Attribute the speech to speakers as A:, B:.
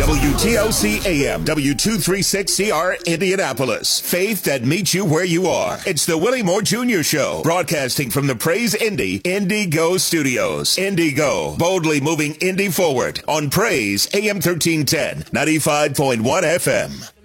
A: WTLC AM, W236CR, Indianapolis. Faith that meets you where you are. It's the Willie Moore Jr. Show, broadcasting from the Praise Indy Indigo Studios. Indigo, boldly moving Indy forward on Praise AM 1310, 95.1 FM.